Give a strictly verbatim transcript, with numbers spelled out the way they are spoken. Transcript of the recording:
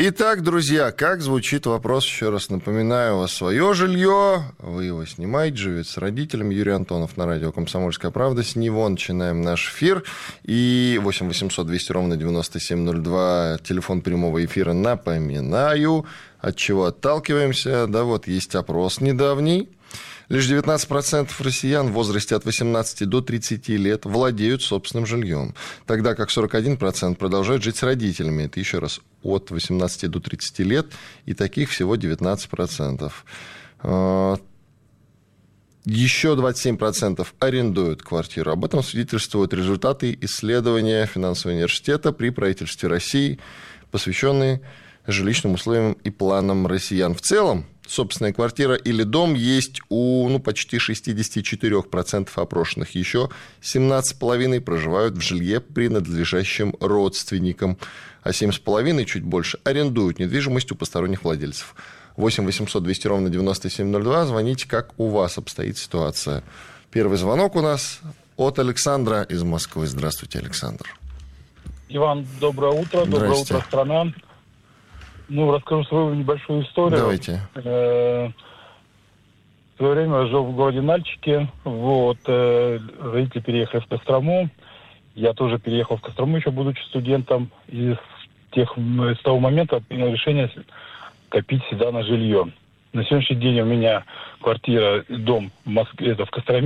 Итак, друзья, как звучит вопрос, еще раз напоминаю, у вас свое жилье, вы его снимаете, живете с родителями. Юрий Антонов на радио «Комсомольская правда». С него начинаем наш эфир. И восемь восемьсот двести ровно девяносто семь ноль два, телефон прямого эфира, напоминаю. От чего отталкиваемся? Да вот, есть опрос недавний. Лишь девятнадцать процентов россиян в возрасте от восемнадцати до тридцати лет владеют собственным жильем, тогда как сорок один процент продолжают жить с родителями. Это еще раз от восемнадцати до тридцати лет, и таких всего девятнадцать процентов. Еще двадцать семь процентов арендуют квартиру. Об этом свидетельствуют результаты исследования Финансового университета при правительстве России, посвященные жилищным условиям и планам россиян. В целом, собственная квартира или дом есть у ну, почти шестьдесят четыре процента опрошенных. Еще семнадцать целых пять десятых процента проживают в жилье, принадлежащем родственникам, а семь целых пять десятых процента, чуть больше, арендуют недвижимость у посторонних владельцев. восемь восемьсот двести ровно девяносто семь ноль два. Звоните, как у вас обстоит ситуация. Первый звонок у нас от Александра из Москвы. Здравствуйте, Александр. Иван, доброе утро. Доброе утро, страна. Ну, расскажу свою небольшую историю. Давайте. В свое время я жил в городе Нальчике. Вот, родители переехали в Кострому. Я тоже переехал в Кострому, еще будучи студентом. И с, тех, с того момента принял решение копить всегда на жилье. На сегодняшний день у меня квартира, дом в Москве, это в Костроме.